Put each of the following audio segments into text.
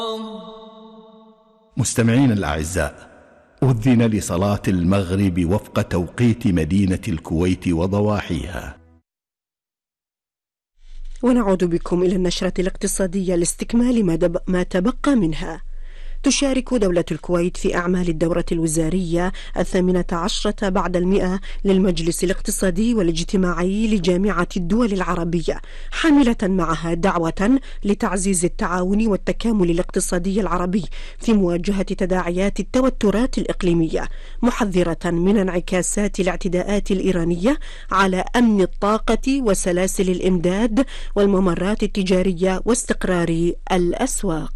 مستمعين الأعزاء، أذن لصلاة المغرب وفق توقيت مدينة الكويت وضواحيها. ونعود بكم إلى النشرة الاقتصادية لاستكمال ما تبقى منها. تشارك دولة الكويت في أعمال الدورة الوزارية 18 بعد 100 للمجلس الاقتصادي والاجتماعي لجامعة الدول العربية، حاملة معها دعوة لتعزيز التعاون والتكامل الاقتصادي العربي في مواجهة تداعيات التوترات الإقليمية، محذرة من انعكاسات الاعتداءات الإيرانية على أمن الطاقة وسلاسل الإمداد والممرات التجارية واستقرار الأسواق.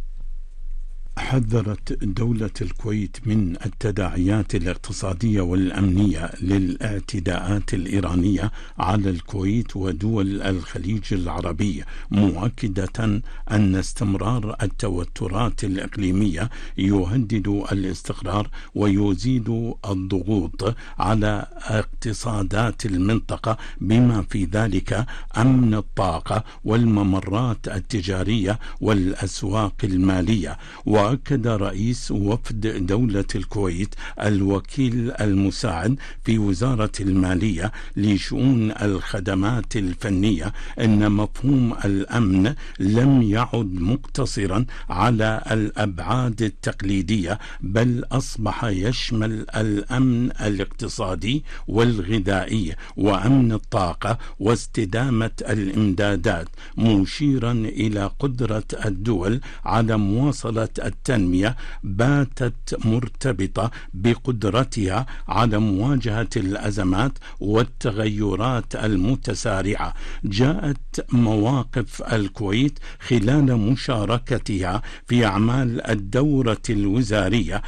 حذرت دولة الكويت من التداعيات الاقتصادية والأمنية للاعتداءات الإيرانية على الكويت ودول الخليج العربي، مؤكدة أن استمرار التوترات الإقليمية يهدد الاستقرار ويزيد الضغوط على اقتصادات المنطقة، بما في ذلك أمن الطاقة والممرات التجارية والأسواق المالية. وأكد رئيس وفد دولة الكويت الوكيل المساعد في وزارة المالية لشؤون الخدمات الفنية أن مفهوم الأمن لم يعد مقتصرا على الأبعاد التقليدية، بل أصبح يشمل الأمن الاقتصادي والغذائي وأمن الطاقة واستدامة الإمدادات، مشيرا إلى قدرة الدول على مواصلة التنمية باتت مرتبطة بقدرتها على مواجهة الأزمات والتغيرات المتسارعة. جاءت مواقف الكويت خلال مشاركتها في أعمال الدورة الوزارية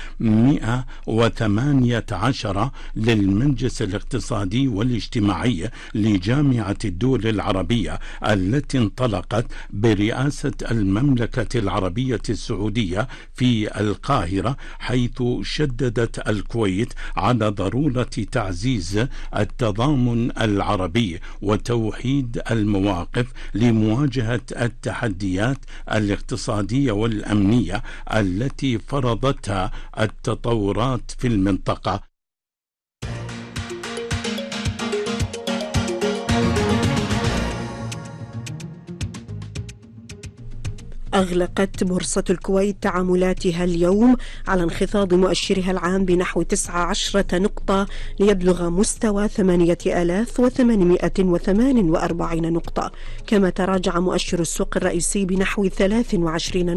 118 للمجلس الاقتصادي والاجتماعي لجامعة الدول العربية، التي انطلقت برئاسة المملكة العربية السعودية في القاهرة، حيث شددت الكويت على ضرورة تعزيز التضامن العربي وتوحيد المواقف لمواجهة التحديات الاقتصادية والأمنية التي فرضتها التطورات في المنطقة. أغلقت بورصة الكويت تعاملاتها اليوم على انخفاض مؤشرها العام بنحو 19 نقطة ليبلغ مستوى 8848 نقطة، كما تراجع مؤشر السوق الرئيسي بنحو 23